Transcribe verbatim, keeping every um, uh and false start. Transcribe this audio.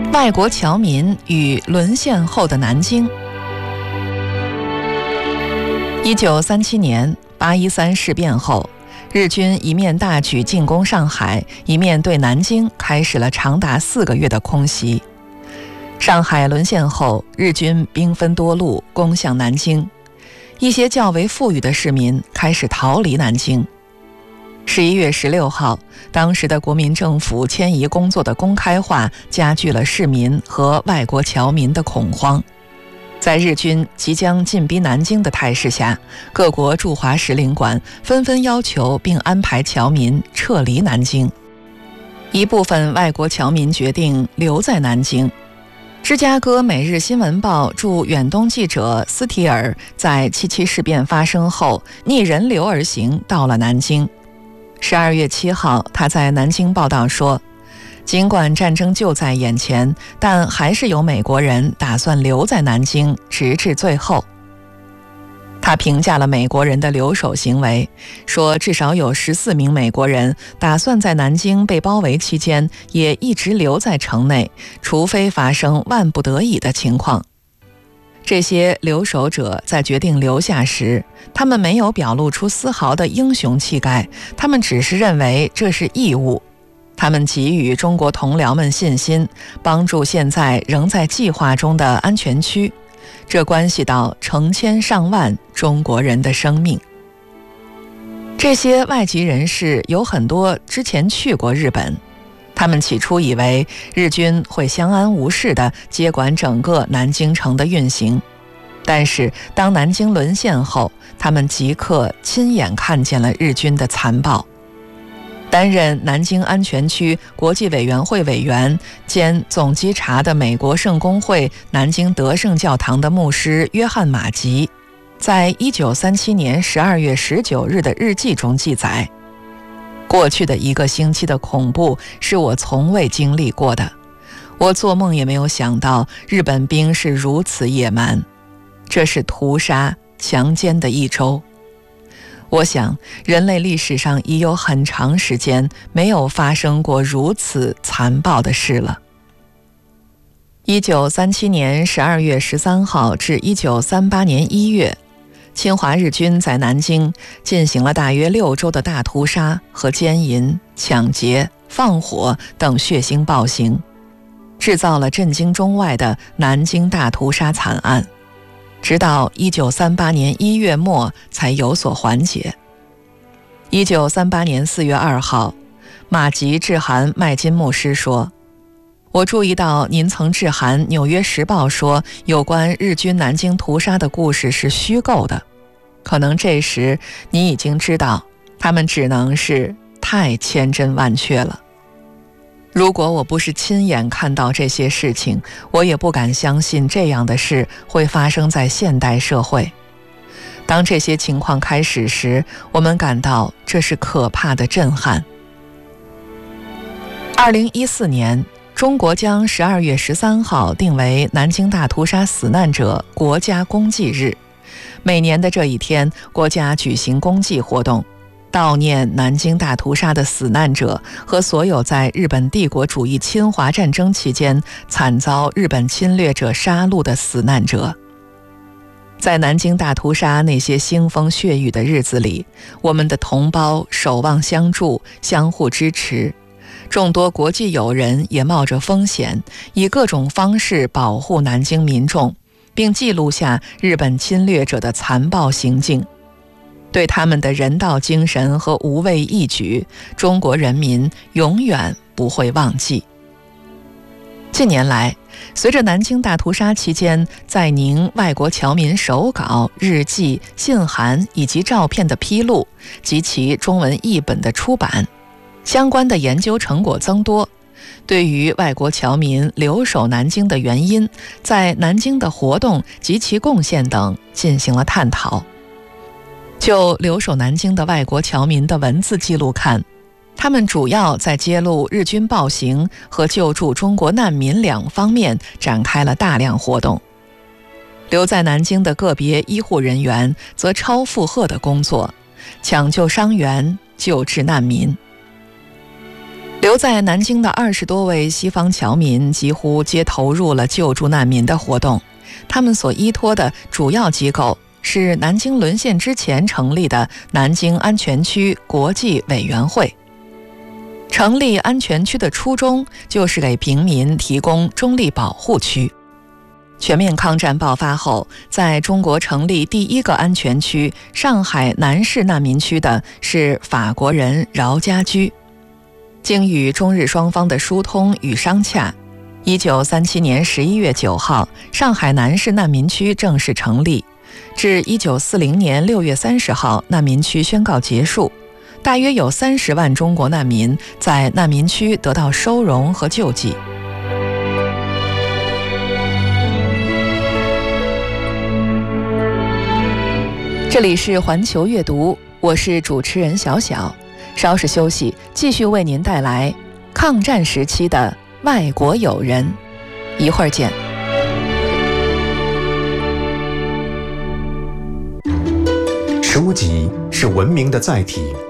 外国侨民与沦陷后的南京。一九三七年八一三事变后，日军一面大举进攻上海，一面对南京开始了长达四个月的空袭。上海沦陷后，日军兵分多路攻向南京，一些较为富裕的市民开始逃离南京。十一月十六号，当时的国民政府迁移工作的公开化加剧了市民和外国侨民的恐慌。在日军即将进逼南京的态势下，各国驻华使领馆纷纷要求并安排侨民撤离南京。一部分外国侨民决定留在南京。芝加哥每日新闻报驻远东记者斯提尔在七七事变发生后逆人流而行到了南京。十二月七号，他在南京报道说，尽管战争就在眼前，但还是有美国人打算留在南京直至最后。他评价了美国人的留守行为，说至少有十四名美国人打算在南京被包围期间也一直留在城内，除非发生万不得已的情况。这些留守者在决定留下时，他们没有表露出丝毫的英雄气概，他们只是认为这是义务。他们给予中国同僚们信心，帮助现在仍在计划中的安全区，这关系到成千上万中国人的生命。这些外籍人士有很多之前去过日本，他们起初以为日军会相安无事地接管整个南京城的运行，但是当南京沦陷后，他们即刻亲眼看见了日军的残暴。担任南京安全区国际委员会委员兼总稽查的美国圣公会南京德圣教堂的牧师约翰·马吉，在一九三七年十二月十九日的日记中记载，过去的一个星期的恐怖是我从未经历过的，我做梦也没有想到日本兵是如此野蛮，这是屠杀、强奸的一周。我想，人类历史上已有很长时间没有发生过如此残暴的事了。一九三七年十二月十三号至一九三八年一月，侵华日军在南京进行了大约六周的大屠杀和奸淫、抢劫、放火等血腥暴行，制造了震惊中外的南京大屠杀惨案。直到一九三八年一月末才有所缓解。一九三八年四月二号，马吉致函麦金牧师说，我注意到您曾致函《纽约时报》说有关日军南京屠杀的故事是虚构的，可能这时你已经知道他们只能是太千真万确了。如果我不是亲眼看到这些事情，我也不敢相信这样的事会发生在现代社会。当这些情况开始时，我们感到这是可怕的震撼。二零一四年，中国将十二月十三号定为南京大屠杀死难者国家公祭日。每年的这一天，国家举行公祭活动，悼念南京大屠杀的死难者和所有在日本帝国主义侵华战争期间惨遭日本侵略者杀戮的死难者。在南京大屠杀那些腥风血雨的日子里，我们的同胞守望相助，相互支持。众多国际友人也冒着风险，以各种方式保护南京民众，并记录下日本侵略者的残暴行径。对他们的人道精神和无畏义举，中国人民永远不会忘记。近年来，随着南京大屠杀期间在宁外国侨民手稿、日记、信函以及照片的披露及其中文译本的出版，相关的研究成果增多，对于外国侨民留守南京的原因、在南京的活动及其贡献等进行了探讨。就留守南京的外国侨民的文字记录看，他们主要在揭露日军暴行和救助中国难民两方面展开了大量活动。留在南京的个别医护人员则超负荷的工作，抢救伤员、救治难民。 留在南京的二十多位西方侨民几乎皆投入了救助难民的活动，他们所依托的主要机构是南京沦陷之前成立的南京安全区国际委员会。成立安全区的初衷就是给平民提供中立保护区。全面抗战爆发后，在中国成立第一个安全区上海南市难民区的是法国人饶家驹。经与中日双方的疏通与商洽，一九三七年十一月九号，上海南市难民区正式成立。至一九四零年六月三十号，难民区宣告结束。大约有三十万中国难民在难民区得到收容和救济。这里是环球阅读，我是主持人小小。稍事休息，继续为您带来抗战时期的外国友人。一会儿见。 书籍是文明的载体，